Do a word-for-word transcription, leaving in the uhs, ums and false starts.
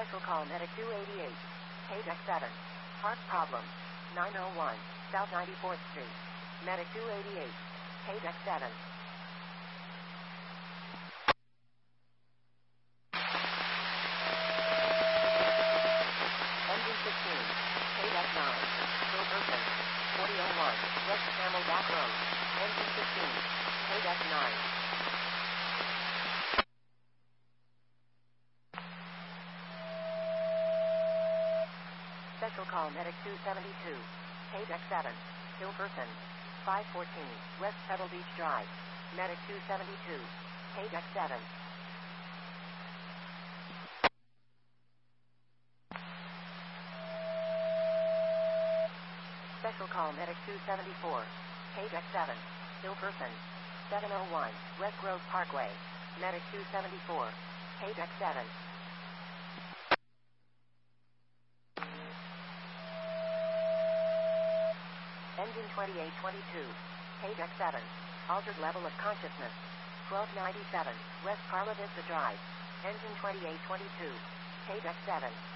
Special call Medic two eighty-eight. Page X seven. Park problem. nine oh one South ninety-fourth Street. Medic two eighty-eight. Page X seven. Engine fifteen. Page X nine. Bill Burton. forty oh one West Camelback Road. Engine fifteen. Page X nine. Special call Medic two seventy-two. Page X seven. Bill Burton. five fourteen West Pebble Beach Drive. Medic two seventy-two. Page X seven. Special call Medic two seventy-four. Page X seven. Bill Burton. seven oh one West Grove Parkway. Medic two seventy-four. Page X seven. Engine twenty-eight twenty-two. Page X seven. Altered level of consciousness. twelve ninety-seven West Carla Vista Drive. Engine twenty-eight twenty-two. Page X seven.